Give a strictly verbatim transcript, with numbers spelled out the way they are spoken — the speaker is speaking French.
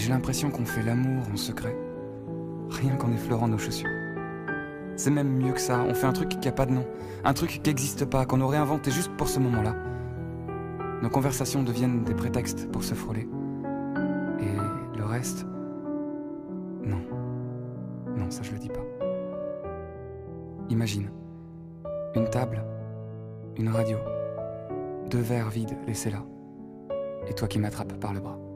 j'ai l'impression qu'on fait l'amour en secret, rien qu'en effleurant nos chaussures. C'est même mieux que ça, on fait un truc qui a pas de nom, un truc qui n'existe pas, qu'on aurait inventé juste pour ce moment-là. Nos conversations deviennent des prétextes pour se frôler. Et le reste... Non. Non, ça je le dis pas. Imagine, une table, une radio, deux verres vides laissés là, et toi qui m'attrapes par le bras.